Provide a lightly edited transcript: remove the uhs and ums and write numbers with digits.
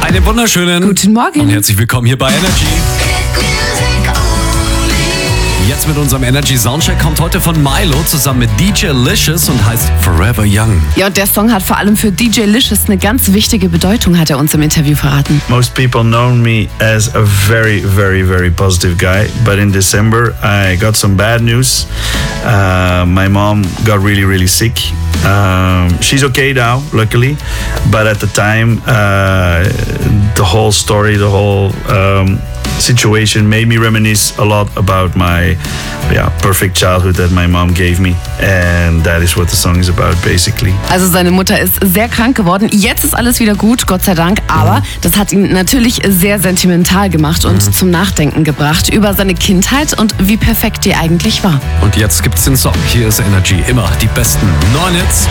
Einen wunderschönen Guten Morgen. und herzlich willkommen hier bei Energy. Jetzt mit unserem Energy Soundcheck kommt heute von Milo zusammen mit DJ Licious und heißt Forever Young. Ja, und der Song hat vor allem für DJ Licious eine ganz wichtige Bedeutung, hat er uns im Interview verraten. Most people know me as a very, very, very positive guy. But in December, I got some bad news. My mom got really, really sick. She's okay now, luckily. But at the time, the whole story, the whole situation made me reminisce a lot about my perfect childhood that my mom gave me. And that is what the song is about, basically. Also seine Mutter ist sehr krank geworden. Jetzt ist alles wieder gut, Gott sei Dank. Aber das hat ihn natürlich sehr sentimental gemacht und zum Nachdenken gebracht über seine Kindheit und wie perfekt die eigentlich war. Und jetzt gibt's den Song. Hier ist Energy. Immer die besten 9 Hits.